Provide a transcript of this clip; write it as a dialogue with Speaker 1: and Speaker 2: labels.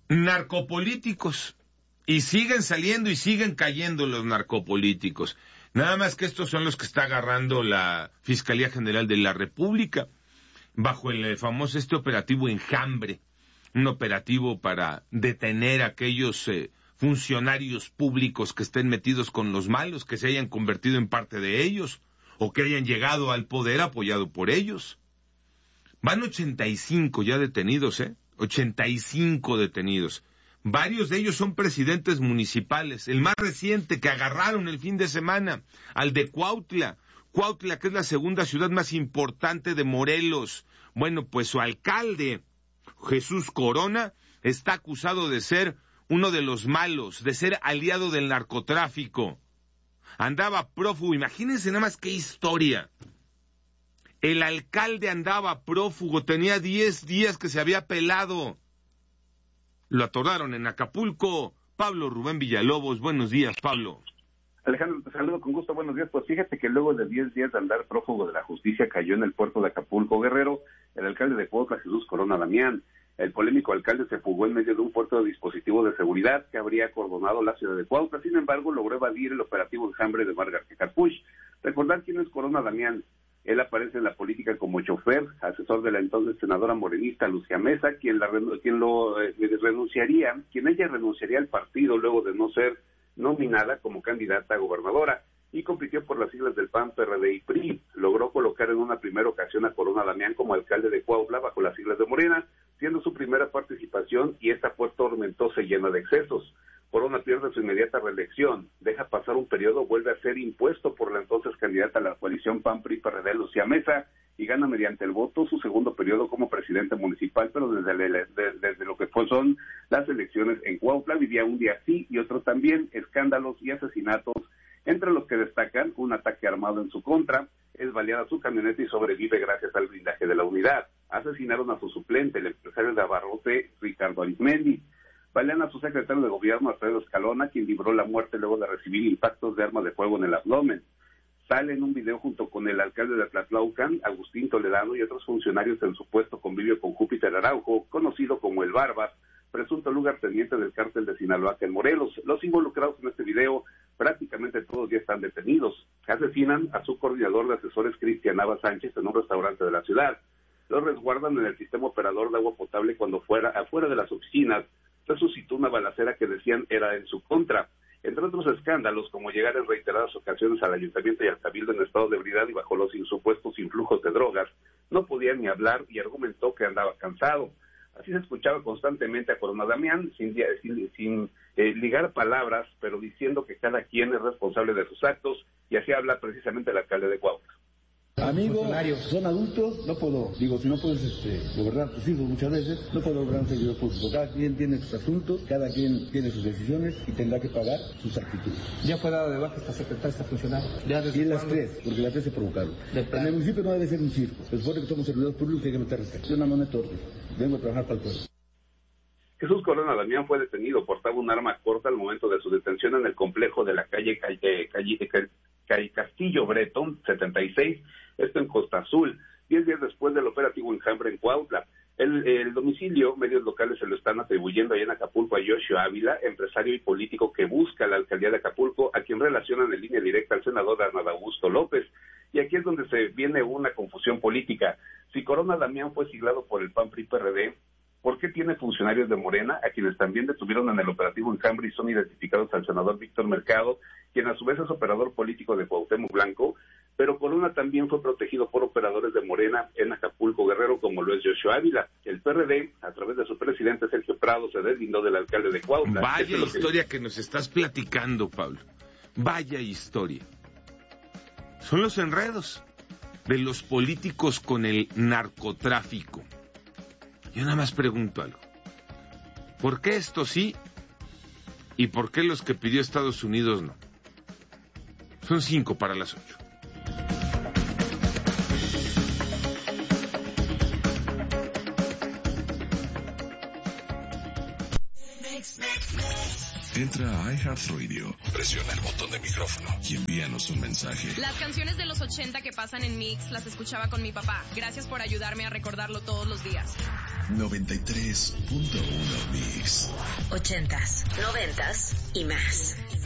Speaker 1: narcopolíticos. Y siguen saliendo y siguen cayendo los narcopolíticos. Nada más que estos son los que está agarrando la Fiscalía General de la República, bajo el famoso operativo Enjambre, un operativo para detener a aquellos funcionarios públicos que estén metidos con los malos, que se hayan convertido en parte de ellos, o que hayan llegado al poder apoyado por ellos. Van 85 ya detenidos, 85 detenidos. Varios de ellos son presidentes municipales. El más reciente que agarraron el fin de semana, al de Cuautla, que es la segunda ciudad más importante de Morelos. Bueno, pues su alcalde, Jesús Corona, está acusado de ser uno de los malos, de ser aliado del narcotráfico. Andaba prófugo, imagínense nada más qué historia. El alcalde andaba prófugo, tenía 10 días que se había pelado. Lo atoraron en Acapulco. Pablo Rubén Villalobos, buenos días, Pablo.
Speaker 2: Alejandro, te saludo con gusto, buenos días. Pues fíjate que luego de 10 días de andar prófugo de la justicia cayó en el puerto de Acapulco, Guerrero, el alcalde de Cuautla, Jesús Corona Damián. El polémico alcalde se fugó en medio de un fuerte dispositivo de seguridad que habría acordonado la ciudad de Cuautla. Sin embargo, logró evadir el operativo Enjambre de Mar García Harfuch. Recordar quién es Corona Damián. Él aparece en la política como chofer, asesor de la entonces senadora morenista Lucía Mesa, quien ella renunciaría al partido luego de no ser nominada como candidata a gobernadora, y compitió por las siglas del PAN, PRD y PRI. Logró colocar en una primera ocasión a Corona Damián como alcalde de Cuautla bajo las siglas de Morena, siendo su primera participación, y esta fue tormentosa y llena de excesos. Corona pierde su inmediata reelección, deja pasar un periodo, vuelve a ser impuesto por la entonces candidata a la coalición PAN-PRI-PRD, Lucía Mesa, y gana mediante el voto su segundo periodo como presidente municipal, pero desde lo que son las elecciones en Cuautla. Vivía un día sí y otro también, escándalos y asesinatos, entre los que destacan un ataque armado en su contra, es baleada su camioneta y sobrevive gracias al blindaje de la unidad. Asesinaron a su suplente, el empresario de abarrote Ricardo Arizmendi. Balean a su secretario de gobierno, Alfredo Escalona, quien libró la muerte luego de recibir impactos de armas de fuego en el abdomen. Sale en un video junto con el alcalde de Tlatlaucan, Agustín Toledano, y otros funcionarios en supuesto convivio con Júpiter Araujo, conocido como el Barbas, presunto lugarteniente del cártel de Sinaloa en Morelos. Los involucrados en este video, prácticamente todos ya están detenidos. Asesinan a su coordinador de asesores, Cristian Nava Sánchez, en un restaurante de la ciudad. Los resguardan en el sistema operador de agua potable cuando afuera de las oficinas se suscitó una balacera que decían era en su contra. Entre otros escándalos, como llegar en reiteradas ocasiones al ayuntamiento y al cabildo en estado de ebriedad y bajo los supuestos influjos de drogas, no podía ni hablar y argumentó que andaba cansado. Así se escuchaba constantemente a Corona Damián, sin ligar palabras, pero diciendo que cada quien es responsable de sus actos, y así habla precisamente el alcalde de Cuautla.
Speaker 3: Amigos, son adultos, no puedo, si no puedes gobernar tus hijos muchas veces, no puedo gobernar un servidor público. Cada quien tiene sus asuntos, cada quien tiene sus decisiones y tendrá que pagar sus actitudes.
Speaker 4: ¿Ya fue dado de baja esta secretaria, esta funcionaria?
Speaker 3: Y las tres, porque las tres se provocaron. En el municipio no debe ser un circo, se supone que somos servidores públicos y hay que meter respeto. Yo no meto orden, vengo a trabajar para el pueblo.
Speaker 2: Jesús Corona Damián fue detenido, portaba un arma corta al momento de su detención en el complejo de la calle Castillo Bretón, 76, esto en Costa Azul, 10 días después del operativo Enjambre en Cuautla. El domicilio, medios locales se lo están atribuyendo allá en Acapulco a Yoshio Ávila, empresario y político que busca la alcaldía de Acapulco, a quien relacionan en línea directa al senador Adán Augusto López. Y aquí es donde se viene una confusión política. Si Corona Damián fue siglado por el PAN-PRI-PRD, ¿por qué tiene funcionarios de Morena, a quienes también detuvieron en el operativo Enjambre y son identificados al senador Víctor Mercado, quien a su vez es operador político de Cuauhtémoc Blanco? Pero Corona también fue protegido por operadores de Morena en Acapulco, Guerrero, como lo es Yoshio Ávila. El PRD, a través de su presidente Sergio Prado, se deslindó del alcalde de Cuautla.
Speaker 1: Vaya historia que nos estás platicando, Pablo. Vaya historia. Son los enredos de los políticos con el narcotráfico. Yo nada más pregunto algo. ¿Por qué esto sí y por qué los que pidió Estados Unidos no? Son 5 para las 8.
Speaker 5: Entra a iHeartRadio, presiona el botón de micrófono y envíanos un mensaje.
Speaker 6: Las canciones de los 80 que pasan en Mix las escuchaba con mi papá. Gracias por ayudarme a recordarlo todos los días.
Speaker 5: 93.1 Mix.
Speaker 6: 80s, 90s y más.